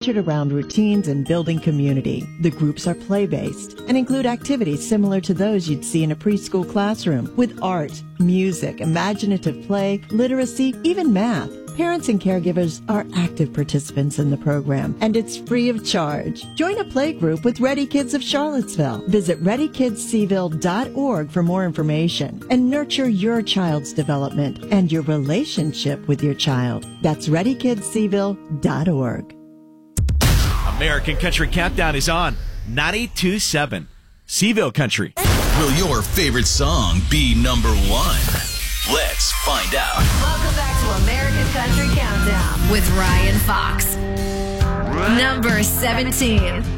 centered around routines and building community. The groups are play-based and include activities similar to those you'd see in a preschool classroom with art, music, imaginative play, literacy, even math. Parents and caregivers are active participants in the program, and it's free of charge. Join a play group with Ready Kids of Charlottesville. Visit ReadyKidsSeville.org for more information and nurture your child's development and your relationship with your child. That's ReadyKidsSeville.org. American Country Countdown is on 92.7 Seville Country. Will your favorite song be number one? Let's find out. Welcome back to American Country Countdown with Ryan Fox. Number 17.